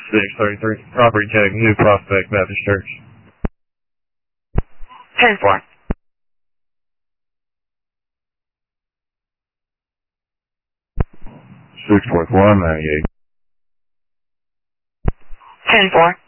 633, property check, New Prospect Baptist Church. 10-4. 6 North 198. 10-4.